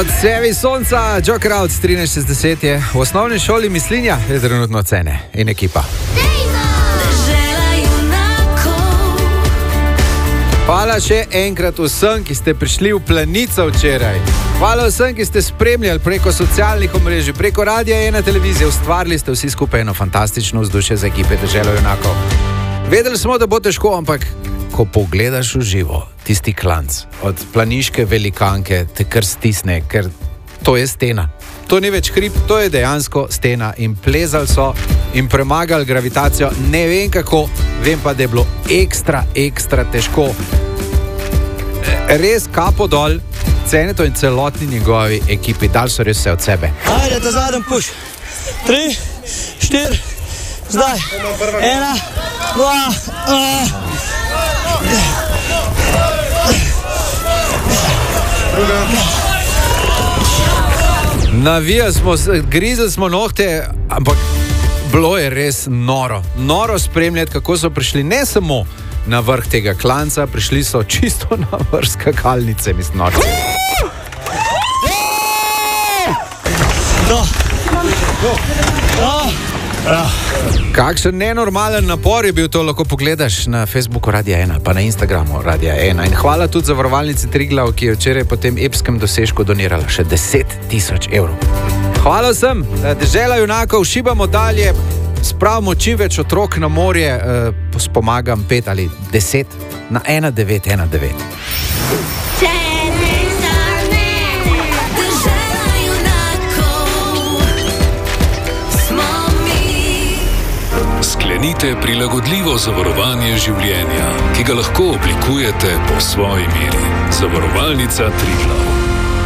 Od Sevi sonca, Joker Out 1360 je v osnovni šoli Mislinja, je trenutno Cene in ekipa. Hvala še enkrat vsem, ki ste prišli v Planico včeraj. Hvala vsem, ki ste spremljali preko socialnih omrežij, preko Radia 1 televizije. Ustvarili ste vsi skupaj eno fantastično vzdušje za ekipe Deželo junakov. Vedeli smo, da bo težko, ampak ko pogledaš v živo tisti klanc od planiške velikanke, te kar stisne, ker to je stena. To ni več hrib, to je dejansko stena. In plezali so in premagali gravitacijo. Ne vem kako, vem pa, da je bilo ekstra težko. Res kapo dol Ceneto in celotni njegovi ekipi. Dali so res vse od sebe. Ajde, ta zadnji puš. 3, 4, zdaj. 1, 2, Navijali smo, grizli smo nohte, ampak bilo je res noro spremljati, kako so prišli ne samo na vrh tega klanca, prišli so čisto na vrh skakalnice, mislim, norci. Kakšen nenormalen napor je bil to, lahko pogledaš na Facebooku Radia 1, pa na Instagramu Radia 1. In hvala tudi zavarovalnici Triglav, ki je včeraj po tem epskem dosežku donirala še 10.000 evrov. Hvala vsem, Dežela junakov, šibamo dalje, spravimo čim več otrok na morje, pomagam 5 ali 10 na 1919. Sklenite prilagodljivo zavarovanje življenja, ki ga lahko oblikujete po svoji meri. Zavarovalnica Triglav.